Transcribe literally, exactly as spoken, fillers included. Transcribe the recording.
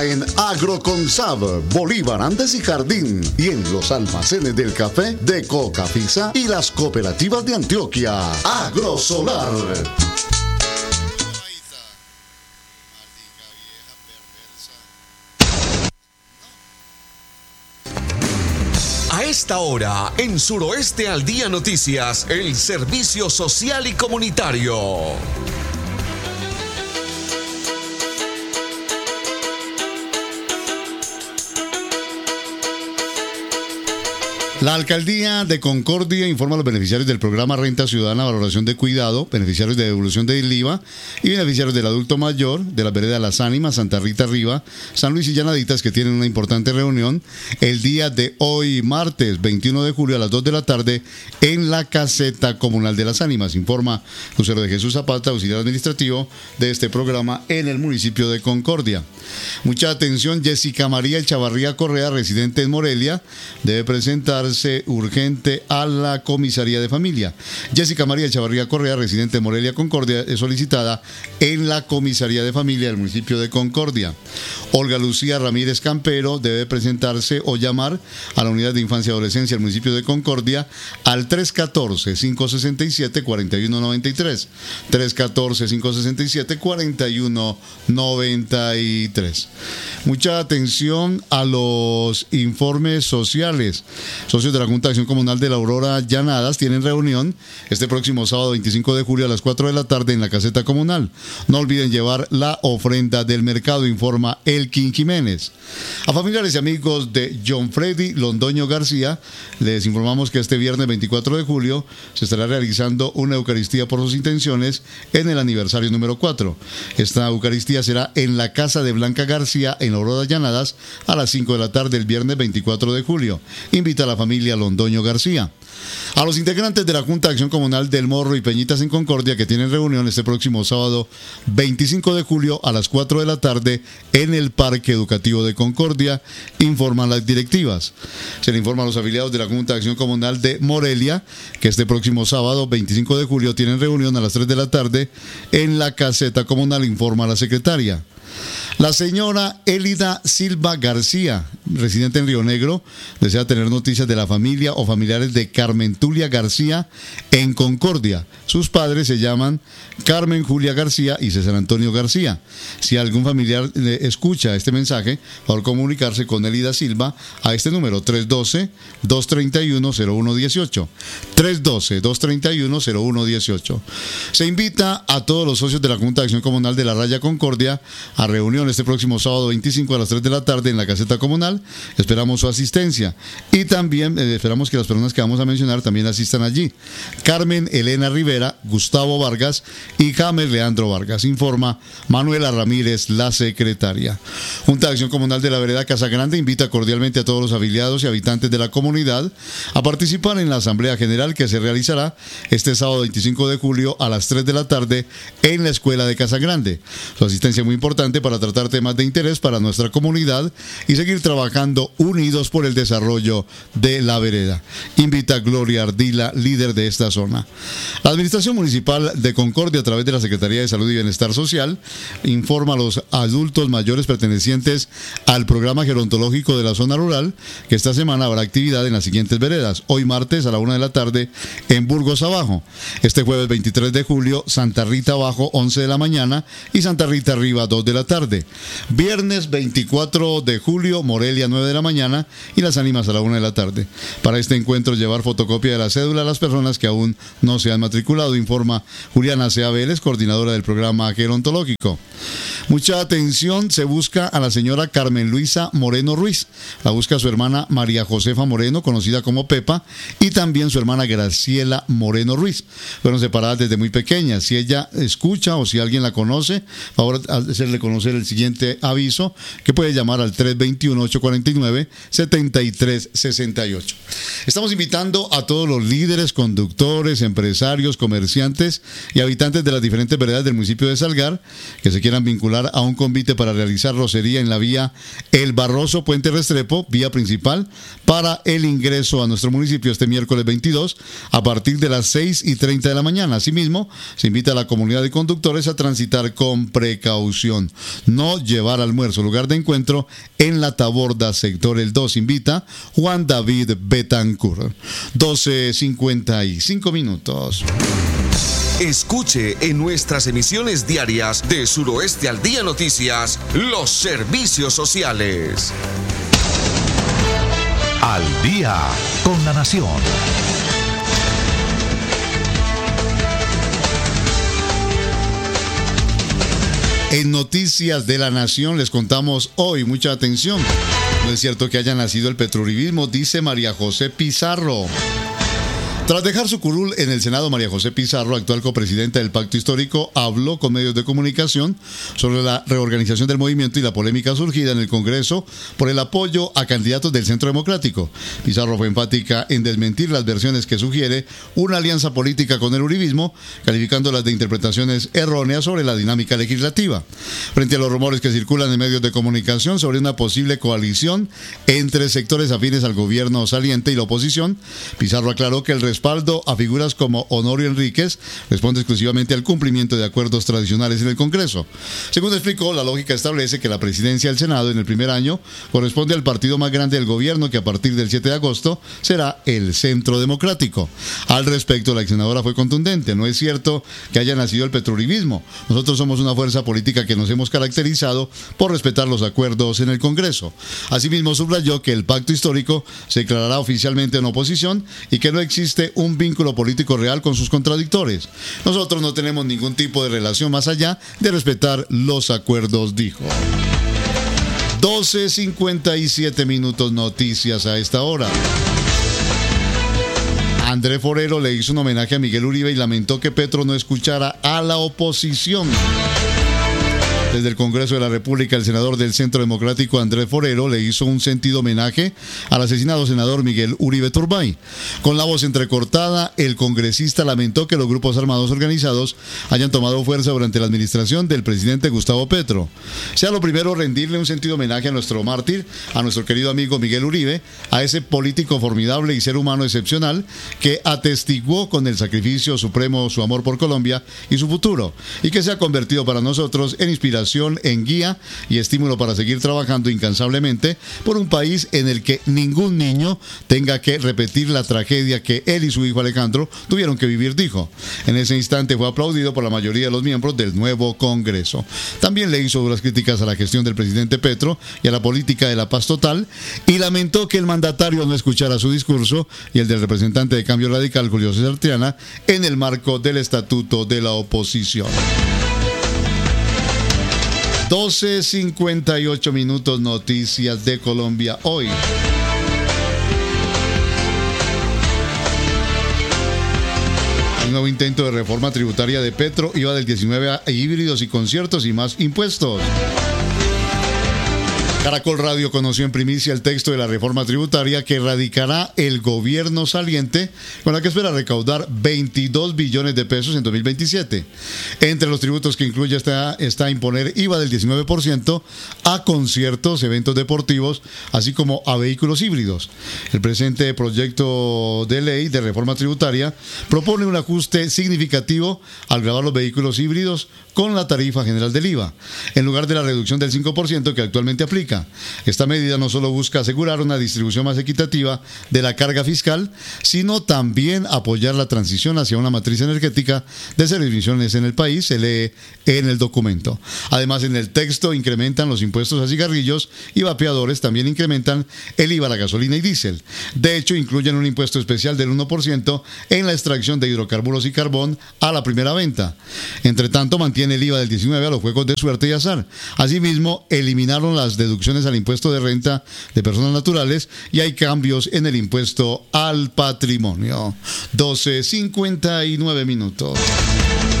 En Agroconsab, Bolívar, Andes y Jardín, y en los almacenes del café de Cocafisa y las cooperativas de Antioquia. Agrosolar. A esta hora, en Suroeste al Día Noticias, el servicio social y comunitario. La Alcaldía de Concordia informa a los beneficiarios del programa Renta Ciudadana Valoración de Cuidado, beneficiarios de devolución del I V A y beneficiarios del adulto mayor de la vereda Las Ánimas, Santa Rita Arriba, San Luis y Llanaditas, que tienen una importante reunión el día de hoy, martes veintiuno de julio a las dos de la tarde en la caseta comunal de Las Ánimas. Informa Lucero de Jesús Zapata, auxiliar administrativo de este programa en el municipio de Concordia. Mucha atención, Jessica María Echavarría Correa, residente en Morelia, debe presentarse urgente a la comisaría de familia. Jessica María Echavarría Correa, residente de Morelia, Concordia, es solicitada en la comisaría de familia del municipio de Concordia. Olga Lucía Ramírez Campero debe presentarse o llamar a la unidad de infancia y adolescencia del municipio de Concordia al tres uno cuatro, cinco seis siete, cuatro uno nueve tres, tres uno cuatro, cinco seis siete, cuatro uno nueve tres. Mucha atención a los informes sociales. Socios de la Junta de Acción Comunal de la Aurora Llanadas tienen reunión este próximo sábado veinticinco de julio a las cuatro de la tarde en la caseta comunal. No olviden llevar la ofrenda del mercado, informa Elkin Jiménez. A familiares y amigos de John Freddy Londoño García, les informamos que este viernes veinticuatro de julio se estará realizando una Eucaristía por sus intenciones en el aniversario número cuatro. Esta Eucaristía será en la casa de Blanca García en la Aurora Llanadas a las cinco de la tarde el viernes veinticuatro de julio. Invita a la familia Londoño García. A los integrantes de la Junta de Acción Comunal del Morro y Peñitas en Concordia, que tienen reunión este próximo sábado veinticinco de julio a las cuatro de la tarde en el Parque Educativo de Concordia, informan las directivas. Se le informa a los afiliados de la Junta de Acción Comunal de Morelia que este próximo sábado veinticinco de julio tienen reunión a las tres de la tarde en la caseta comunal, informa la secretaria. La señora Elida Silva García, residente en Río Negro, desea tener noticias de la familia o familiares de Carmen Tulia García en Concordia. Sus padres se llaman Carmen Julia García y César Antonio García. Si algún familiar escucha este mensaje, por favor comunicarse con Elida Silva a este número tres uno dos, dos tres uno, cero uno uno ocho. tres uno dos, dos tres uno, cero uno uno ocho. Se invita a todos los socios de la Junta de Acción Comunal de la Raya Concordia a reunión este próximo sábado veinticinco a las tres de la tarde en la caseta comunal. Esperamos su asistencia y también eh, esperamos que las personas que vamos a mencionar también asistan allí. Carmen Elena Rivera, Gustavo Vargas y James Leandro Vargas, informa Manuela Ramírez, la secretaria. Junta de Acción Comunal de la Vereda Casagrande invita cordialmente a todos los afiliados y habitantes de la comunidad a participar en la Asamblea General que se realizará este sábado veinticinco de julio a las tres de la tarde en la Escuela de Casagrande. Su asistencia es muy importante para tratar temas de interés para nuestra comunidad y seguir trabajando unidos por el desarrollo de la vereda. Invita Gloria Ardila, líder de esta zona. La Administración Municipal de Concordia, a través de la Secretaría de Salud y Bienestar Social, informa a los adultos mayores pertenecientes al programa gerontológico de la zona rural que esta semana habrá actividad en las siguientes veredas. Hoy martes a la una de la tarde en Burgos Abajo. Este jueves veintitrés de julio, Santa Rita Abajo, once de la mañana y Santa Rita Arriba, dos de la tarde. Viernes veinticuatro de julio, Morelia, nueve de la mañana y Las Ánimas a la una de la tarde. Para este encuentro, llevar fotocopia de la cédula a las personas que aún no se han matriculado, informa Juliana Cea Vélez, coordinadora del programa gerontológico. Mucha atención, se busca a la señora Carmen Luisa Moreno Ruiz. La busca su hermana María Josefa Moreno, conocida como Pepa, y también su hermana Graciela Moreno Ruiz. Fueron separadas desde muy pequeñas. Si ella escucha o si alguien la conoce, por favor, hacerle conocer el siguiente aviso, que puede llamar al tres dos uno, ocho cuatro nueve, siete tres seis ocho. Estamos invitando a todos los líderes, conductores, empresarios, comerciantes y habitantes de las diferentes veredas del municipio de Salgar que se quieran vincular a un convite para realizar rocería en la vía El Barroso Puente Restrepo, vía principal, para el ingreso a nuestro municipio este miércoles veintidós a partir de las seis y treinta de la mañana. Asimismo, se invita a la comunidad de conductores a transitar con precaución. no llevar almuerzo. Lugar de encuentro en La Taborda, sector El dos. Invita Juan David Betancourt. doce cincuenta y cinco minutos. Escuche en nuestras emisiones diarias de Suroeste al Día Noticias los servicios sociales. Al día con la nación. En Noticias de la Nación les contamos hoy, mucha atención, no es cierto que haya nacido el petrouribismo, dice María José Pizarro. Tras dejar su curul en el Senado, María José Pizarro, actual copresidenta del Pacto Histórico, habló con medios de comunicación sobre la reorganización del movimiento y la polémica surgida en el Congreso por el apoyo a candidatos del Centro Democrático. Pizarro fue enfática en desmentir las versiones que sugiere una alianza política con el uribismo, calificándolas de interpretaciones erróneas sobre la dinámica legislativa. Frente a los rumores que circulan en medios de comunicación sobre una posible coalición entre sectores afines al gobierno saliente y la oposición, Pizarro aclaró que el respaldo a figuras como Honorio Enríquez responde exclusivamente al cumplimiento de acuerdos tradicionales en el Congreso. Según explicó, la lógica establece que la presidencia del Senado en el primer año corresponde al partido más grande del gobierno, que a partir del siete de agosto será el Centro Democrático. Al respecto, la ex senadora fue contundente: no es cierto que haya nacido el petrouribismo. Nosotros somos una fuerza política que nos hemos caracterizado por respetar los acuerdos en el Congreso. Asimismo, subrayó que el pacto histórico se declarará oficialmente en oposición y que no existe un vínculo político real con sus contradictores. Nosotros no tenemos ningún tipo de relación más allá de respetar los acuerdos, dijo. doce cincuenta y siete minutos, noticias a esta hora. André Forero le hizo un homenaje a Miguel Uribe y lamentó que Petro no escuchara a la oposición. Desde el Congreso de la República, el senador del Centro Democrático, Andrés Forero, le hizo un sentido homenaje al asesinado senador Miguel Uribe Turbay. Con la voz entrecortada, el congresista lamentó que los grupos armados organizados hayan tomado fuerza durante la administración del presidente Gustavo Petro. Sea lo primero rendirle un sentido homenaje a nuestro mártir, a nuestro querido amigo Miguel Uribe, a ese político formidable y ser humano excepcional que atestiguó con el sacrificio supremo su amor por Colombia y su futuro, y que se ha convertido para nosotros en inspiración, en guía y estímulo para seguir trabajando incansablemente por un país en el que ningún niño tenga que repetir la tragedia que él y su hijo Alejandro tuvieron que vivir, dijo. En ese instante fue aplaudido por la mayoría de los miembros del nuevo Congreso. También le hizo duras críticas a la gestión del presidente Petro y a la política de la paz total, y lamentó que el mandatario no escuchara su discurso y el del representante de Cambio Radical, Julio César Triana, en el marco del Estatuto de la Oposición. doce cincuenta y ocho minutos, noticias de Colombia hoy. Un nuevo intento de reforma tributaria de Petro iba del diecinueve a híbridos y conciertos y más impuestos. Caracol Radio conoció en primicia el texto de la reforma tributaria que radicará el gobierno saliente, con la que espera recaudar veintidós billones de pesos en dos mil veintisiete. Entre los tributos que incluye está, está imponer I V A del diecinueve por ciento a conciertos, eventos deportivos, así como a vehículos híbridos. El presente proyecto de ley de reforma tributaria propone un ajuste significativo al gravar los vehículos híbridos con la tarifa general del I V A, en lugar de la reducción del cinco por ciento que actualmente aplica. Esta medida no solo busca asegurar una distribución más equitativa de la carga fiscal, sino también apoyar la transición hacia una matriz energética de cero emisiones en el país, se lee en el documento. Además, en el texto incrementan los impuestos a cigarrillos y vapeadores, también incrementan el I V A a la gasolina y diésel. De hecho, incluyen un impuesto especial del uno por ciento en la extracción de hidrocarburos y carbón a la primera venta. Entre tanto, mantiene el I V A del diecinueve por ciento a los juegos de suerte y azar. Asimismo, eliminaron las deducciones al impuesto de renta de personas naturales y hay cambios en el impuesto al patrimonio. doce cincuenta y nueve minutos.